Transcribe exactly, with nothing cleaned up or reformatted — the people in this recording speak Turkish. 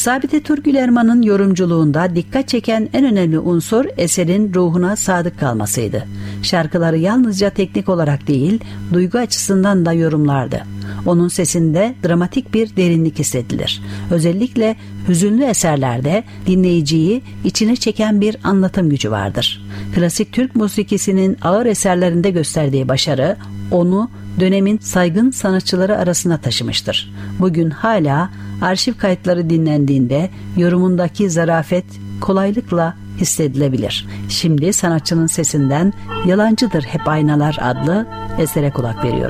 Sabite Turgül Erman'ın yorumculuğunda dikkat çeken en önemli unsur eserin ruhuna sadık kalmasıydı. Şarkıları yalnızca teknik olarak değil, duygu açısından da yorumlardı. Onun sesinde dramatik bir derinlik hissedilir. Özellikle hüzünlü eserlerde dinleyiciyi içine çeken bir anlatım gücü vardır. Klasik Türk musikisinin ağır eserlerinde gösterdiği başarı onu dönemin saygın sanatçıları arasına taşımıştır. Bugün hala arşiv kayıtları dinlendiğinde yorumundaki zarafet kolaylıkla hissedilebilir. Şimdi sanatçının sesinden "Yalancıdır Hep Aynalar" adlı esere kulak veriyoruz.